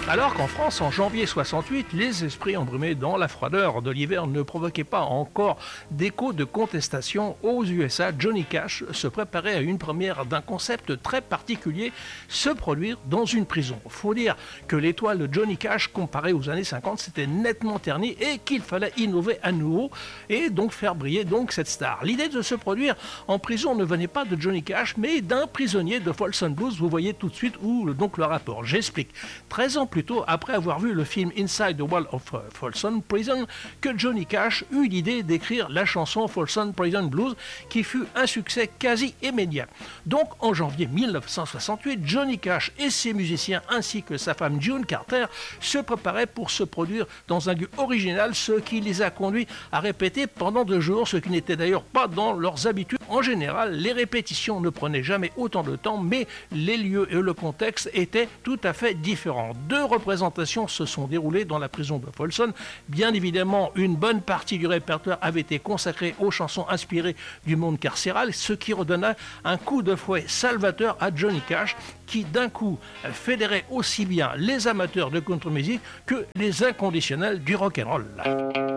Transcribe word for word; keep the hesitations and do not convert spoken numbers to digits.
Alors qu'en France, en janvier soixante-huit, les esprits embrumés dans la froideur de l'hiver ne provoquaient pas encore d'écho de contestation aux U S A, Johnny Cash se préparait à une première d'un concept très particulier, se produire dans une prison. Faut dire que l'étoile de Johnny Cash, comparée aux années cinquante, s'était nettement ternie et qu'il fallait innover à nouveau et donc faire briller donc cette star. L'idée de se produire en prison ne venait pas de Johnny Cash, mais d'un prisonnier de Folsom Blues. Vous voyez tout de suite où donc le rapport. J'explique. treize ans plus tôt, après avoir vu le film Inside the Wall of Folsom Prison, que Johnny Cash eut l'idée d'écrire la chanson Folsom Prison Blues, qui fut un succès quasi immédiat. Donc, en janvier mille neuf cent soixante-huit, Johnny Cash et ses musiciens, ainsi que sa femme June Carter, se préparaient pour se produire dans un lieu original, ce qui les a conduits à répéter pendant deux jours, ce qui n'était d'ailleurs pas dans leurs habitudes. En général, les répétitions ne prenaient jamais autant de temps, mais les lieux et le contexte étaient tout à fait différents. Deux représentations se sont déroulées dans la prison de Folsom. Bien évidemment, une bonne partie du répertoire avait été consacrée aux chansons inspirées du monde carcéral, ce qui redonna un coup de fouet salvateur à Johnny Cash, qui d'un coup fédérait aussi bien les amateurs de country music que les inconditionnels du rock'n'roll.